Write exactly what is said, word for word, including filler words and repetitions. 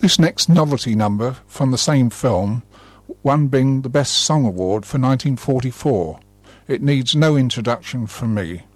This next novelty number from the same film won Bing the Best Song Award for nineteen forty-four. It needs no introduction from me.